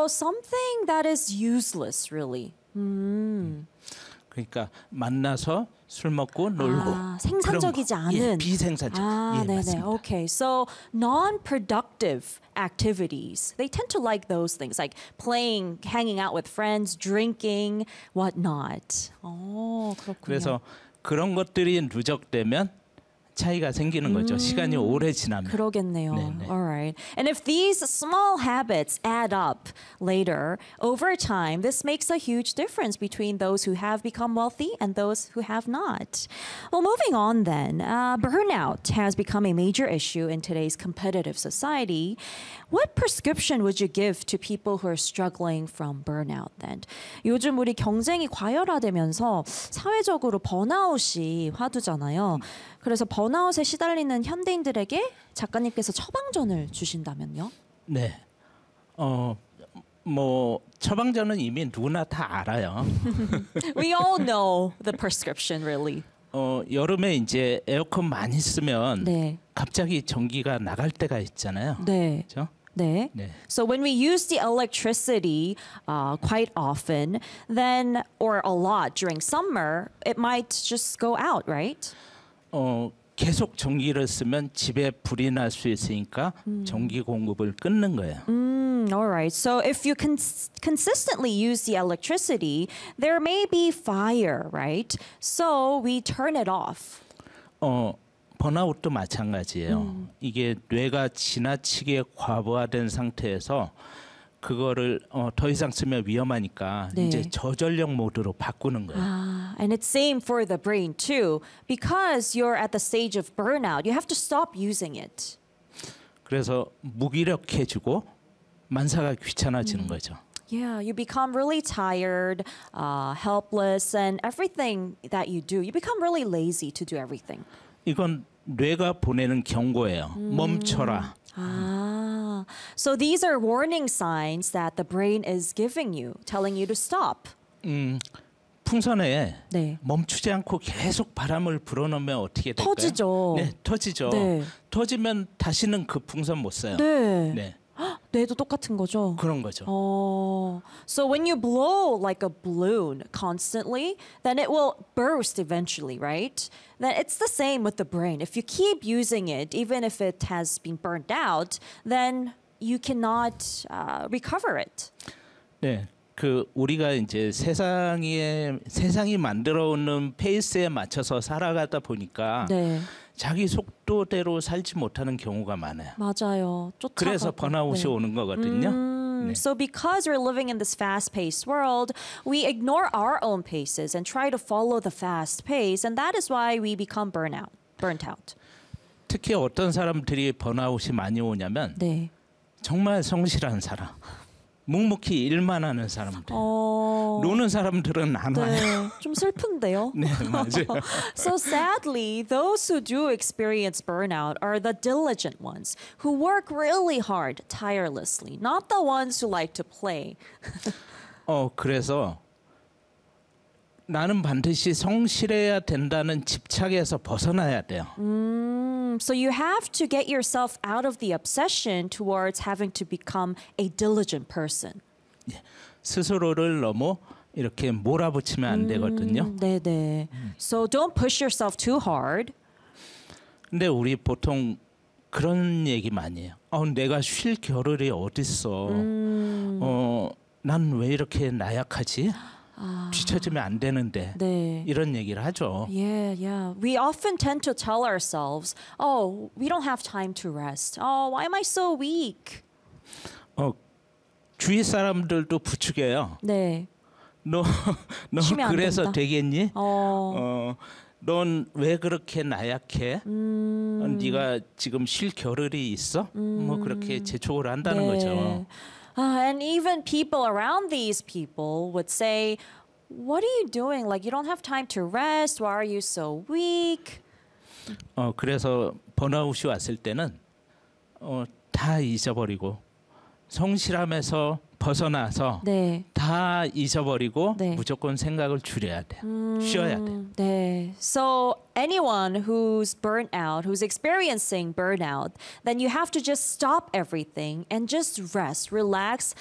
So something that is useless, really. 그러니까 만나서 술 먹고 놀고 생산적이지 않은. 예, 비생산적. 예, 네네. 맞습니다. Okay, so non-productive activities. They tend to like those things, like playing, hanging out with friends, drinking, whatnot. 그렇군요. 그래서 그런 것들이 누적되면 차이가 생기는 거죠. 시간이 오래 지나면. 그러겠네요. 네네. All right. And if these small habits add up later, over time, this makes a huge difference between those who have become wealthy and those who have not. Well, moving on then, burnout has become a major issue in today's competitive society. What prescription would you give to people who are struggling from burnout then? 요즘 우리 경쟁이 과열화되면서 사회적으로 번아웃이 화두잖아요. 그래서 번아웃에 시달리는 현대인들에게 작가님께서 처방전을 주신다면요? 네. 뭐 처방전은 이미 누구나 다 알아요. We all know the prescription, really. 여름에 이제 에어컨 많이 쓰면 네. 갑자기 전기가 나갈 때가 있잖아요. 네. 그렇죠? 네. 네. So when we use the electricity quite often, then or a lot during summer, it might just go out, right? 계속 전기를 쓰면 집에 불이 날 수 있으니까 전기 공급을 끊는 거예요. All right. So if you consistently use the electricity, there may be fire, right? So we turn it off. 번아웃도 마찬가지예요. 이게 뇌가 지나치게 과부하된 상태에서 그거를 더 이상 쓰면 위험하니까 네. 이제 저전력 모드로 바꾸는 거예요. And it's same for the brain too. Because you're at the stage of burnout, you have to stop using it. 그래서 무기력해지고 만사가 귀찮아지는 거죠. Yeah, you become really tired, helpless, and everything that you do, you become really lazy to do everything. 이건 뇌가 보내는 경고예요. 멈춰라. So these are warning signs that the brain is giving you, telling you to stop. 풍선에 네. 멈추지 않고 계속 바람을 불어넣으면 어떻게 될까요? 터지죠. 네, 터지죠. 네. 터지면 다시는 그 풍선 못 써요. 네. 네, 뇌도 똑같은 거죠. 그런 거죠. So when you blow like a balloon constantly, then it will burst eventually, right? Then it's the same with the brain. If you keep using it, even if it has been burnt out, then you cannot recover it. 네, 그 우리가 이제 세상이 만들어오는 페이스에 맞춰서 살아가다 보니까 네. 자기 속도대로 살지 못하는 경우가 많아요. 맞아요. 그래서 쫓아가고. 번아웃이 네. 오는 거거든요. 네. So because we're living in this fast-paced world, we ignore our own paces and try to follow the fast pace, and that is why we become burnt out. 특히 어떤 사람들이 번아웃이 많이 오냐면 네. 정말 성실한 사람, 묵묵히 일만 하는 사람들, 노는 사람들은 안 와요. 네, 좀 슬픈데요. 네, 맞아요. So sadly, those who do experience burnout are the diligent ones who work really hard, tirelessly, not the ones who like to play. 그래서 나는 반드시 성실해야 된다는 집착에서 벗어나야 돼요. So you have to get yourself out of the obsession towards having to become a diligent person. 스스로를 너무 이렇게 몰아붙이면 안 되거든요. 네네. So don't push yourself too hard. 근데 우리 보통 그런 얘기 많이 해요. 내가 쉴 겨를이 어딨어. 난 왜 이렇게 나약하지? 뒤처지면 안 되는데. 네. 이런 얘기를 하죠. Yeah. We often tend to tell ourselves, "Oh, we don't have time to rest. Oh, why am I so weak?" 주위 사람들도 부추겨요. 네. 너 쉬면 안 그래서 된다? 되겠니? 넌 왜 그렇게 나약해? 네가 지금 쉴 겨를이 있어? 뭐 그렇게 재촉을 한다는 거죠. And even people around these people would say, "What are you doing? Like you don't have time to rest. Why are you so weak?" 그래서 번아웃이 왔을 때는 다 잊어버리고 성실함에서 벗어나서 네. 다 잊어버리고 네. 무조건 생각을 줄여야 돼요. 쉬어야 돼요. 네. So anyone who's burnt out, who's experiencing burnout, then you have to just stop everything and just rest, relax,